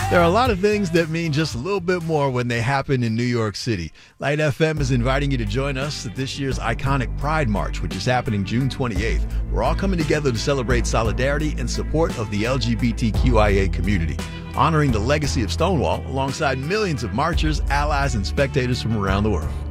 There are a lot of things that mean just a little bit more when they happen in New York City. Light FM is inviting you to join us at this year's iconic Pride March, which is happening June 28th. We're all coming together to celebrate solidarity and support of the LGBTQIA community, honoring the legacy of Stonewall alongside millions of marchers, allies, and spectators from around the world.